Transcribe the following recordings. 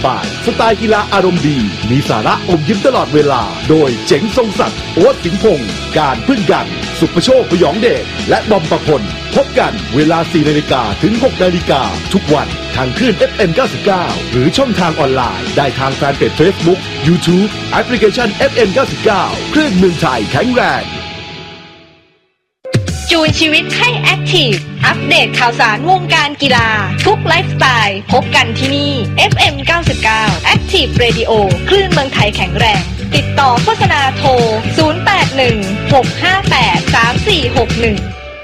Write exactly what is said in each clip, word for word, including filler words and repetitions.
ป่ายสไตล์กีฬาอารมณ์ดีมีสาระอมยิ้มตลอดเวลาโดยเจ๋งทรงศักดิ์โอ๊ตสิงห์พงศ์การพึ่งกันสุประโชคพยองเดชและบอมประพลพบกันเวลา สี่นาฬิกา ถึง หกนาฬิกาทุกวันทางคลื่น เอฟ เอ็ม เก้าสิบเก้า หรือช่องทางออนไลน์ได้ทางแฟนเพจ Facebook YouTube แอปพลิเคชัน เอฟ เอ็ม เก้าสิบเก้า คลื่นเมืองไทยแข็งแรงจูนชีวิตให้แอคทีฟอัปเดตข่าวสารวงการกีฬาทุกไลฟ์สไตล์พบกันที่นี่ เอฟ เอ็ม เก้าสิบเก้า Active Radio คลื่นเมืองไทยแข็งแรงติดต่อโฆษณาโทรศูนย์ แปด หนึ่ง หก ห้า แปด สาม สี่ หก หนึ่ง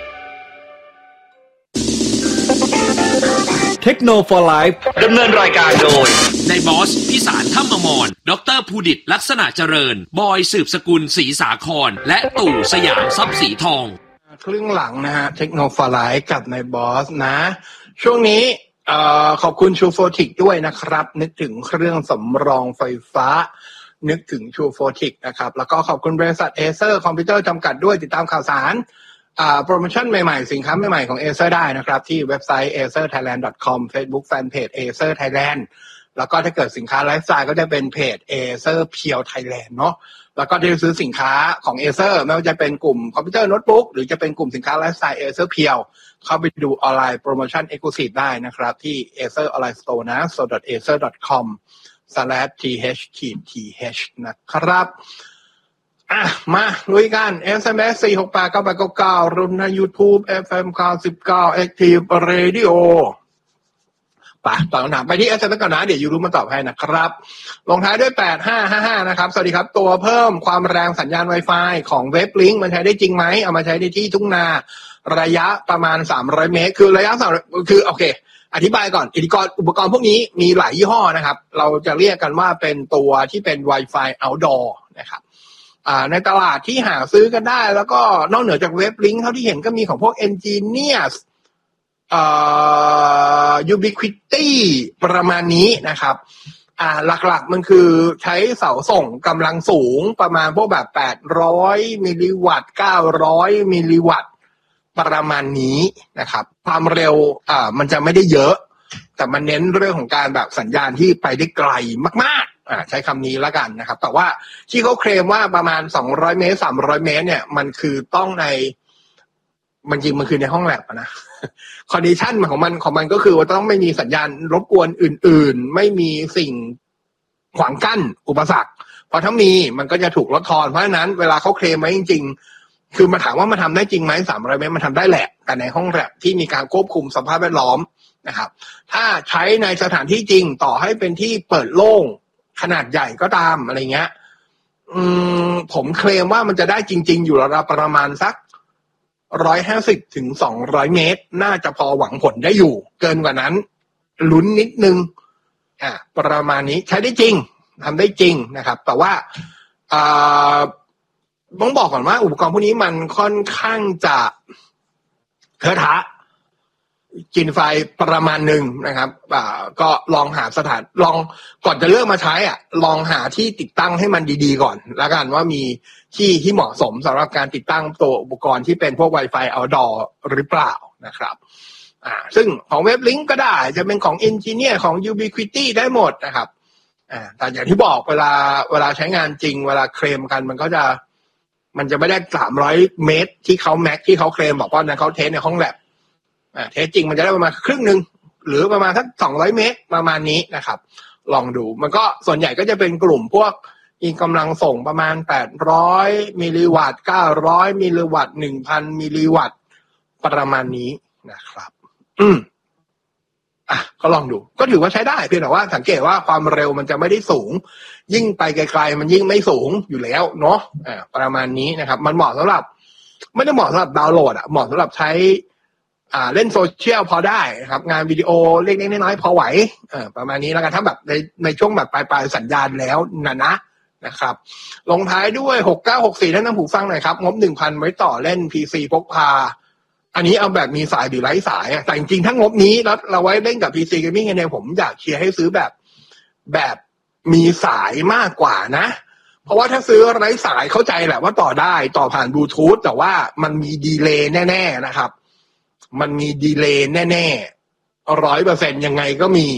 เทคโนโลยี Life ดำเนินรายการโดยนายบอสพิสารถ้ำอมรดรภูดิตลักษณะเจริญบอยสืบสกุลศรีสาครและตู่สยามทรัพย์สีทองครึ่งหลังนะฮะเทคโนโลยีไลฟ์กับนายบอสนะช่วงนี้เอ่อขอบคุณชูโฟติกด้วยนะครับนึกถึงเครื่องสำรองไฟฟ้านึกถึงชูโฟติกนะครับแล้วก็ขอบคุณบริษัทเอเซอร์คอมพิวเตอร์จำกัดด้วยติดตามข่าวสารอ่าโปรโมชั่นใหม่ๆสินค้าใหม่ๆของ Acer ได้นะครับที่เว็บไซต์ เอเซอร์ไทยแลนด์ ดอท คอม Facebook Fanpage Acer Thailand แล้วก็ถ้าเกิดสินค้าไลฟ์สไตล์ก็จะเป็นเพจ Acer Pure Thailand เนาะแล้วก็ที่จะซื้อสินค้าของ Acer ไม่ว่าจะเป็นกลุ่มคอมพิวเตอร์โน้ตบุ๊กหรือจะเป็นกลุ่มสินค้าไลฟ์สไตล์ Acer Pure เข้าไปดูออนไลน์โปรโมชั่น Exclusive ได้นะครับที่ Acer Online Store นะ โซ ดอท เอเซอร์ ดอท คอม สแลช ที เอช ที เอช นะครับอ่ะมาลุยกัน เอส เอ็ม เอส สี่ หก แปด เก้า แปด เก้า เก้ารุ่นใน YouTube เอฟ เอ็ม เก้าสิบเก้า Active Radio ป่ะตอบคำถามไปที่ เอส เอ็ม เอส ก่อนนะเดี๋ยวยูรู้มาตอบให้นะครับลงท้ายด้วยแปดห้าห้าห้านะครับสวัสดีครับตัวเพิ่มความแรงสัญญาณ Wi-Fi ของเว็บลิงก์มันใช้ได้จริงไหมเอามาใช้ในที่ทุ่งนาระยะประมาณสามร้อยเมตรคือระยะสามคือโอเคอธิบายก่อนอุปกรณ์อุปกรณ์พวกนี้มีหลายยี่ห้อนะครับเราจะเรียกกันว่าเป็นตัวที่เป็น Wi-Fi outdoor นะครับในตลาดที่หาซื้อกันได้แล้วก็นอกเหนือจากเว็บลิงก์เท่าที่เห็นก็มีของพวก Engineers เอ่อ Ubiquiti ประมาณนี้นะครับอ่าหลักๆมันคือใช้เสาส่งกำลังสูงประมาณพวกแบบแปดร้อยมิลลิวัตต์เก้าร้อยมิลลิวัตต์ประมาณนี้นะครับความเร็วอ่ามันจะไม่ได้เยอะแต่มันเน้นเรื่องของการแบบสัญญาณที่ไปได้ไกลมากๆอ่าใช้คำนี้แล้วกันนะครับแต่ว่าที่เขาเคลมว่าประมาณสองร้อยเมตรสามร้อยเมตรเนี่ยมันคือต้องในมันจริงมันคือในห้องแลบนะคอนดิชันของมันของมันก็คือว่าต้องไม่มีสัญญาณรบกวนอื่นๆไม่มีสิ่งขวางกั้นอุปสรรคเพราะถ้ามีมันก็จะถูกลดทอนเพราะฉะนั้นเวลาเขาเคลมไว้จริงๆคือมาถามว่ามันทำได้จริงไหมสามร้อยเมตรมันทำได้แหละแต่ในห้องแลบที่มีการควบคุมสภาพแวดล้อมนะครับถ้าใช้ในสถานที่จริงต่อให้เป็นที่เปิดโล่งขนาดใหญ่ก็ตามอะไรเงี้ยอืมผมเคลมว่ามันจะได้จริงๆอยู่ระดับประมาณสักหนึ่งร้อยห้าสิบถึงสองร้อยเมตรน่าจะพอหวังผลได้อยู่เกินกว่านั้นลุ้นนิดนึงอ่าประมาณนี้ใช้ได้จริงทำได้จริงนะครับแต่ว่าอ่าต้องบอกก่อนว่าอุปกรณ์พวกนี้มันค่อนข้างจะเทอะทะกินไฟประมาณหนึ่งนะครับอ่าก็ลองหาสถานลองก่อนจะเลือกมาใช้อ่ะลองหาที่ติดตั้งให้มันดีๆก่อนแล้วกันว่ามีที่ที่เหมาะสมสำหรับการติดตั้งตัวอุปกรณ์ที่เป็นพวก Wi-Fi outdoor หรือเปล่านะครับอ่าซึ่งของเว็บลิงก์ก็ได้จะเป็นของ Engineer ของ Ubiquiti ได้หมดนะครับอ่าแต่อย่างที่บอกเวลาเวลาใช้งานจริงเวลาเคลมกันมันก็จะมันจะไม่ได้สามร้อยเมตรที่เขาแม็กที่เขาเคลมบอกว่านั้นเขาเทสในห้องแลบอ่าเทสจริงมันจะได้ประมาณครึ่งนึงหรือประมาณสักสองร้อยเมตรประมาณนี้นะครับลองดูมันก็ส่วนใหญ่ก็จะเป็นกลุ่มพวกมีกำลังส่งประมาณแปดร้อยมิลลิวัตต์เก้าร้อยมิลลิวัตต์ หนึ่งพัน มิลลิวัตต์ประมาณนี้นะครับอืมอ่ะก็ลองดูก็ถือว่าใช้ได้เพียงแต่ว่าสังเกตว่าความเร็วมันจะไม่ได้สูงยิ่งไปไกลๆมันยิ่งไม่สูงอยู่แล้วเนาะอ่าประมาณนี้นะครับมันเหมาะสำหรับไม่ได้เหมาะสำหรับดาวน์โหลดอ่ะเหมาะสำหรับใช้อ่าเล่นโซเชียลพอได้ครับงานวิดีโอเล็กๆน้อยๆพอไหวเออประมาณนี้แล้วกันถ้าแบบในในช่วงแบบปลายๆสัญญาณแล้วนะนะนะครับลงท้ายด้วยหกเก้าหกสี่ท่านนำหูฟังหน่อยครับงบ หนึ่งพัน ไว้ต่อเล่น พี ซี พกพาอันนี้เอาแบบมีสายหรือไร้สายแต่จริงๆถ้างบนี้แล้วเราไว้เล่นกับ พี ซี Gaming เนี่ยผมอยากเชียร์ให้ซื้อแบบแบบมีสายมากกว่านะเพราะว่าถ้าซื้อไร้สายเข้าใจแหละว่าต่อได้ต่อผ่านบลูทูธแต่ว่ามันมีดีเลย์แน่ๆนะครับมันมีดีเลย์แน่ๆ ร้อยเปอร์เซ็นต์ ยังไงก็มี